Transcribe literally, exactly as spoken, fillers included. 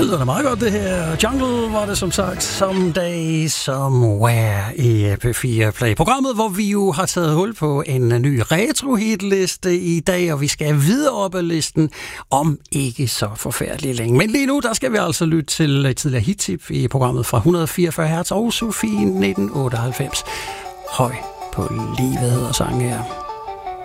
det lyder da meget godt, det her. Jungle var det som sagt Someday Somewhere i P fire Play. Programmet, hvor vi jo har taget hul på en ny retro-hitliste i dag, og vi skal videre op ad listen om ikke så forfærdeligt længe. Men lige nu, der skal vi altså lytte til et tidligere hittip i programmet fra et hundrede og fireogfyrre hertz og Sofie nitten otteoghalvfems. Høj på livet hedder sangen her.